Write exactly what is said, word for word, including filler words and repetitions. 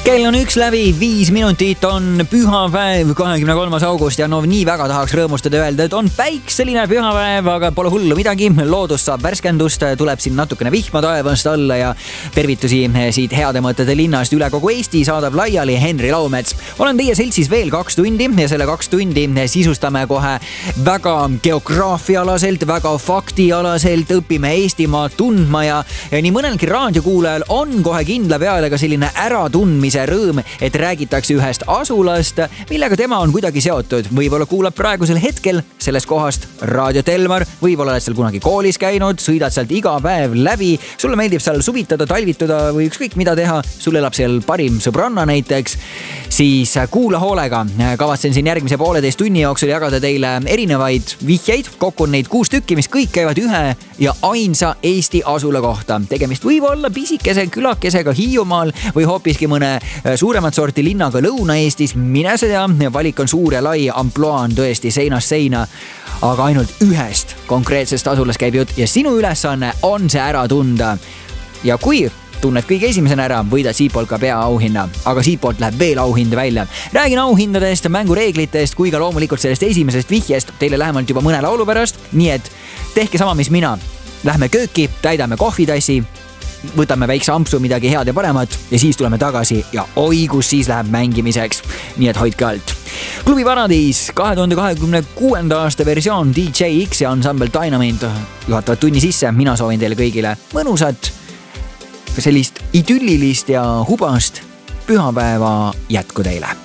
Kell on üks läbi, viis minutit on pühapäev, kahekümne kolmas august ja no nii väga tahaks rõõmustada öelda, et on päikseline pühapäev, aga pole hullu midagi. Loodus saab värskendust, tuleb siin natukene vihma taevast alla ja tervitusi siit heade mõtete linnast üle kogu Eesti saadab laiali Henri Laumets. Olen teie seltsis veel kaks tundi ja selle kaks tundi sisustame kohe väga geograafialaselt, väga faktialaselt, õpime Eestimaad tundma ja, ja nii mõnelgi raadiokuulajal on kohe kindla peale ka selline äratundmise rõõm, et räägitakse ühest asulast, millega tema on kuidagi seotud. Võib-olla kuulab praegusel hetkel sellest kohast Raadio Telmar, võib-olla oled seal kunagi koolis käinud, sõidad sealt iga päev läbi, sulle meeldib seal suvitada, talvituda või ükskõik mida teha, sul elab seal parim sõbranna näiteks, siis kuula hoolega. Kavatsen siin järgmise pooleteist tunni jooksul jagada teile erinevaid vihjeid, kokku on neid kuus tükki, mis kõik käivad ühe ja ainsa Eesti asula kohta. Tegemist võib olla pisikese külakesega Hiiumaal või hoopiski mõne suuremat sorti linnaga Lõuna-Eestis, mine sa tea, valik on suur ja lai, amploa on tõesti seinast seina, aga ainult ühest konkreetsest asulast käib jutt ja sinu ülesanne on see ära tunda. Ja kui tunned kõige esimesena ära, võidad siitpoolt ka peaauhinna, aga siitpoolt läheb veel auhinde välja. Räägin auhindadest, mängureeglitest kui ka loomulikult sellest esimesest vihjest teile lähemalt juba mõne laulu pärast, nii et tehke sama, mis mina. Lähme kööki, täidame kohvitassi, võtame väikse ampsu midagi head ja paremat ja siis tuleme tagasi ja oi, kus siis läheb mängimiseks. Nii et hoidke alt. Klubi Paradiis kahe tuhande kahekümne kuuenda aasta versioon D J X ja ansambel Dynamite juhatavad tunni sisse. Mina soovin teile kõigile mõnusat, sellist idüllilist ja hubast pühapäeva jätku teile.